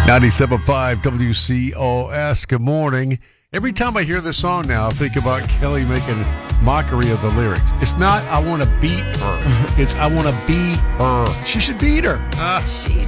97.5 WCOS. Good morning. Every time I hear this song now, I think about Kelly making mockery of the lyrics. It's not, I want to beat her. It's, I want to be her. She should beat her. She